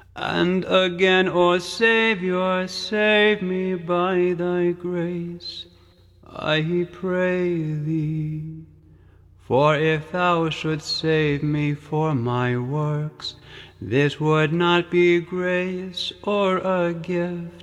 And again, O Saviour, save me by thy grace, I pray thee. For if thou shouldst save me for my works, this would not be grace or a gift.